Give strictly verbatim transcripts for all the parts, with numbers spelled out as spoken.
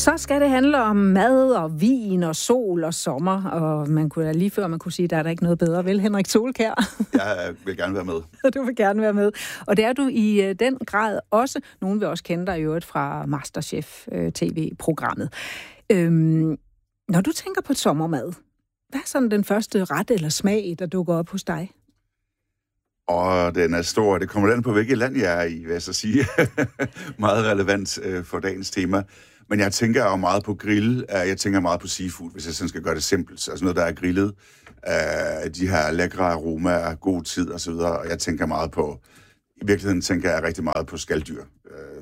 Så skal det handle om mad og vin og sol og sommer, og man kunne da lige før man kunne sige, at der er der ikke noget bedre, vel, Henrik Solkjær? Jeg vil gerne være med. Du vil gerne være med. Og det er du i den grad også. Nogen vil også kende dig i øvrigt fra MasterChef-T V-programmet. Øhm, når du tænker på sommermad, hvad er sådan den første ret eller smag, der dukker op hos dig? Og den er stor. Det kommer an på, hvilket land jeg er i, vil jeg så sige. Meget relevant øh, for dagens tema. Men jeg tænker jo meget på grill. Jeg tænker meget på seafood, hvis jeg sådan skal gøre det simpelt. Altså noget, der er grillet. Øh, de her lækre aromaer, god tid og så videre. Og jeg tænker meget på... I virkeligheden tænker jeg rigtig meget på skaldyr. Øh.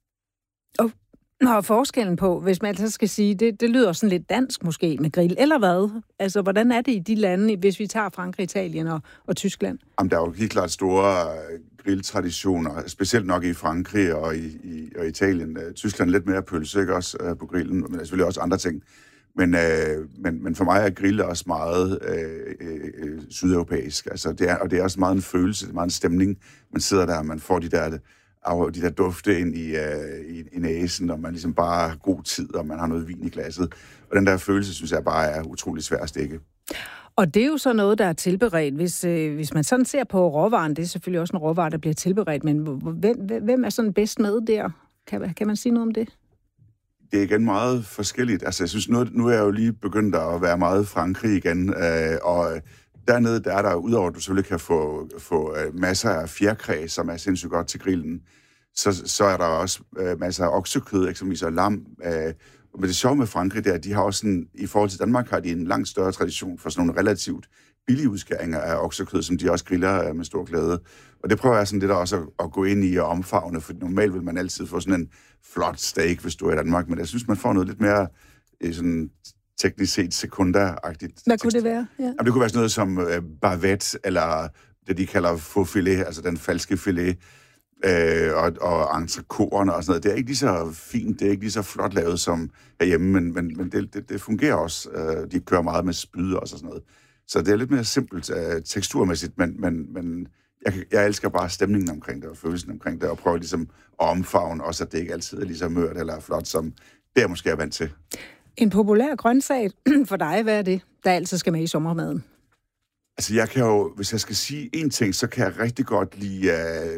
Og Nå, forskellen på, hvis man altså skal sige, det, det lyder sådan lidt dansk måske med grill, eller hvad? Altså, hvordan er det i de lande, hvis vi tager Frankrig, Italien og, og Tyskland? Jamen, der er jo helt klart store grilltraditioner, specielt nok i Frankrig og i, i og Italien. Tyskland lidt mere pølse, ikke også, på grillen, men der er selvfølgelig også andre ting. Men, øh, men, men for mig er grill også meget øh, øh, sydeuropæisk, altså, det er, og det er også meget en følelse, det er meget en stemning. Man sidder der, og man får de der... de der dufte ind i, uh, i, i næsen, og man ligesom bare har god tid, og man har noget vin i glasset. Og den der følelse, synes jeg bare er utrolig svær at stikke. Og det er jo så noget, der er tilberedt. Hvis, øh, hvis man sådan ser på råvaren, det er selvfølgelig også en råvare, der bliver tilberedt, men hvem, hvem er sådan bedst med der? Kan, kan man sige noget om det? Det er igen meget forskelligt. Altså, jeg synes, nu, nu er jeg jo lige begyndt at være meget i Frankrig igen, øh, og dernede, der er der, udover at du selvfølgelig kan få, få uh, masser af fjerkræ, som er sindssygt godt til grillen, så, så er der også uh, masser af oksekød, eksempelvis og lam. Uh, men det sjove med Frankrig, det er, at de har også sådan, i forhold til Danmark, har de en langt større tradition for sådan nogle relativt billige udskæringer af oksekød, som de også griller uh, med stor glæde. Og det prøver jeg sådan lidt også at, at gå ind i og omfavne, for normalt vil man altid få sådan en flot steak, hvis du er i Danmark, men jeg synes, man får noget lidt mere uh, sådan... teknisk set sekundæragtigt. Hvad kunne det være? Ja. Jamen, det kunne være sådan noget som øh, bavette, eller det, de kalder faux filet, altså den falske filet, øh, og, og entrecôterne og sådan noget. Det er ikke lige så fint, det er ikke lige så flot lavet som herhjemme, men, men, men det, det, det fungerer også. Øh, de kører meget med spyd og sådan noget. Så det er lidt mere simpelt øh, teksturmæssigt, men, men, men jeg, jeg elsker bare stemningen omkring det, og følelsen omkring det, og prøver ligesom at omfavne også, at det ikke altid er lige så mørt eller flot, som det jeg måske er vant til. En populær grøntsag for dig, hvad er det, der altid skal med i sommermaden? Altså, jeg kan jo, hvis jeg skal sige én ting, så kan jeg rigtig godt lide,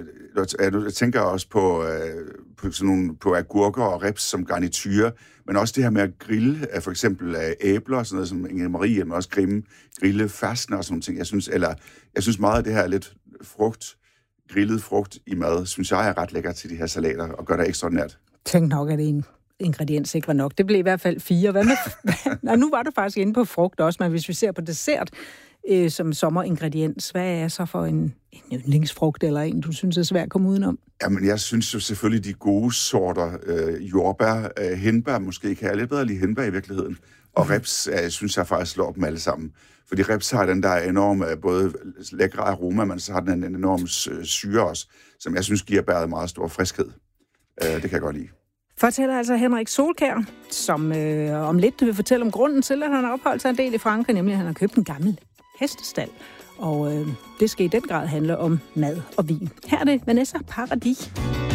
uh, jeg tænker også på, uh, på, sådan nogle, på agurker og rips som garnityre, men også det her med at grille, uh, for eksempel uh, æbler, sådan noget som Inge Marie, men også grimme, grille ferskner og sådan nogle ting. Jeg synes, eller, jeg synes meget af det her lidt frugt, grillet frugt i mad, synes jeg er ret lækkert til de her salater, og gør det ekstraordinært. Tænk nok, at det er en ingrediens ikke var nok. Det blev i hvert fald fire. Hvad med... Nå, nu var du faktisk inde på frugt også, men hvis vi ser på dessert øh, som sommeringrediens, hvad er så for en, en yndlingsfrugt, eller en, du synes er svært at komme udenom? Jamen, jeg synes jo selvfølgelig, de gode sorter, øh, jordbær, øh, hindbær, måske kan jeg lidt bedre lide hindbær i virkeligheden, og rips, øh, synes jeg faktisk slår dem alle sammen. Fordi rips har den der enorme, både lækre aroma, men så har den en enorm syre også, som jeg synes giver bæret meget stor friskhed. Øh, det kan jeg godt lide. Fortæller altså Henrik Solkjær, som øh, om lidt vil fortælle om grunden til, at han har opholdt sig en del i Frankrig, nemlig at han har købt en gammel hestestald. Og øh, det skal i den grad handle om mad og vin. Her er det Vanessa Paradis.